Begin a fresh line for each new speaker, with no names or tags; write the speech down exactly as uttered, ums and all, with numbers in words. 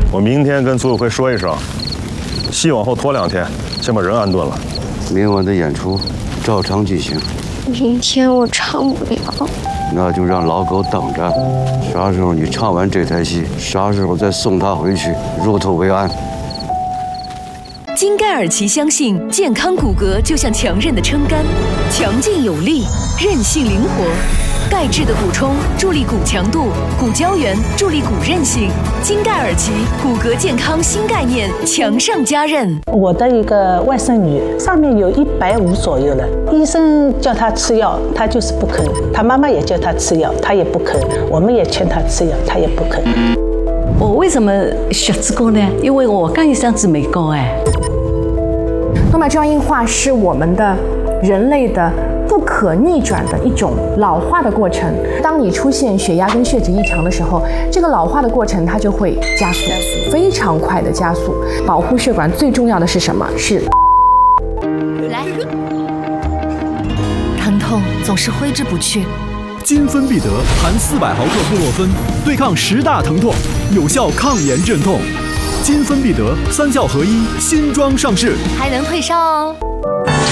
我明天跟组委会说一声，戏往后拖两天，先把人安顿了。
明晚的演出照常举行。
明天我唱不了，
那就让老狗等着，啥时候你唱完这台戏，啥时候再送他回去，入土为安。
金盖尔奇相信，健康骨骼就像强韧的撑杆，强劲有力，韧性灵活。钙质的补充助力骨强度，骨胶原助力骨韧性。金盖尔奇骨骼健康新概念，强上加韧。
我的一个外甥女，上面有一百五左右了，医生叫她吃药，她就是不肯；她妈妈也叫她吃药，她也不肯；我们也劝她吃药，她也不肯。
我为什么血脂高呢？因为我刚一上子没高哎。
动脉粥样硬化是我们的人类的不可逆转的一种老化的过程。当你出现血压跟血脂异常的时候，这个老化的过程它就会加速，非常快的加速。保护血管最重要的是什么？是
来，疼痛总是挥之不去。
金芬必得含四百毫克布洛芬，对抗十大疼痛，有效抗炎镇痛。金芬必得三效合一，新装上市，
还能退烧哦。